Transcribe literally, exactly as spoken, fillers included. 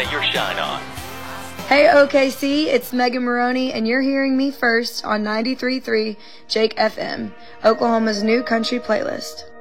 Get your shine on. Hey O K C, it's Megan Maroney, and you're hearing me first on ninety-three point three Jake F M, Oklahoma's new country playlist.